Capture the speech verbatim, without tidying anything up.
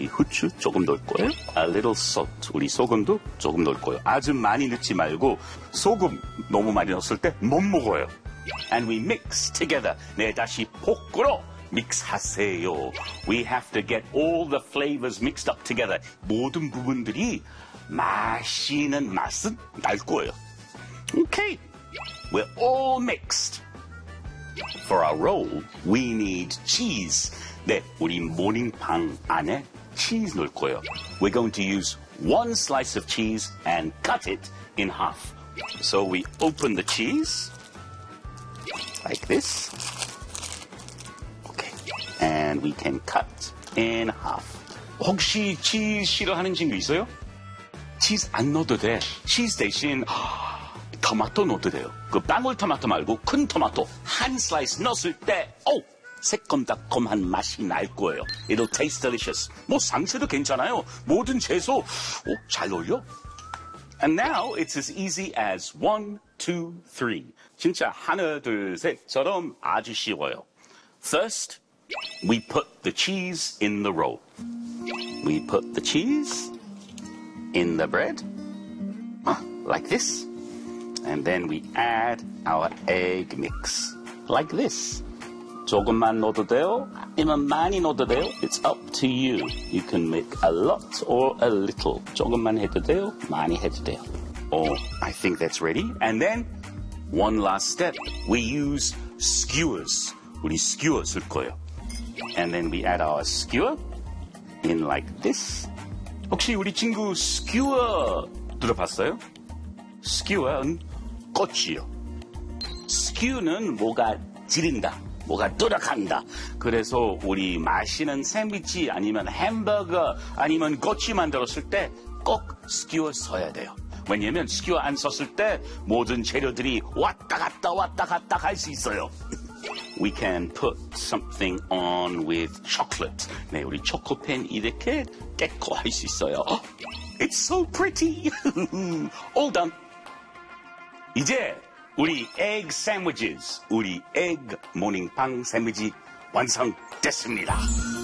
우리 후추 조금 넣을 거예요. A little salt. 우리 소금도 조금 넣을 거예요. 아주 많이 넣지 말고 소금 너무 많이 넣었을 때 못 먹어요. And we mix together. 네, 다시 볶으러 믹스하세요. We have to get all the flavors mixed up together. 모든 부분들이 맛있는 맛은 날 거예요. Okay, we're all mixed. For our roll, we need cheese. 네, 우리 모닝빵 안에 cheese 넣을 거예요. We're going to use one slice of cheese and cut it in half. So we open the cheese like this. Okay, and we can cut in half. 혹시 치즈 싫어하는 친구 있어요? 치즈 안 넣어도 돼. 치즈 대신 토마토 넣어도 돼요. 그 방울 토마토 말고 큰 토마토 한 슬라이스 넣었을 때 오! 새콤달콤한 맛이 날 거예요. It'll taste delicious. 뭐 상추도 괜찮아요. 모든 채소 오, 잘 어울려. And now it's as easy as one, two, three. 진짜 하나, 둘, 셋처럼 아주 쉬워요. First, we put the cheese in the roll. We put the cheese in the bread, like this. And then we add our egg mix, like this. 조금만 넣어도 돼요, 아니면 많이 넣어도 돼요. It's up to you. You can make a lot or a little. 조금만 해도 돼요, 많이 해도 돼요. Oh, I think that's ready. And then one last step. We use skewers. 우리 skewer 쓸 거예요. And then we add our skewer in like this. 혹시 우리 친구 skewer 들어봤어요? skewer는 꼬치요. skew는 뭐가 지린다, 뭐가 돌아간다. 그래서 우리 마시는 샌드위치 아니면 햄버거 아니면 꼬치 만들었을 때 꼭 skewer 써야 돼요. 왜냐면 skewer 안 썼을 때 모든 재료들이 왔다 갔다 왔다 갔다 할 수 있어요. We can put something on with chocolate. 네, 우리 초코펜 이렇게 데코 할 수 있어요. It's so pretty. All done. 이제 우리 egg sandwiches, 우리 egg 모닝빵 샌드위치 완성됐습니다.